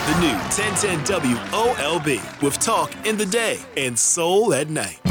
The new 1010 WOLB with talk in the day and soul at night.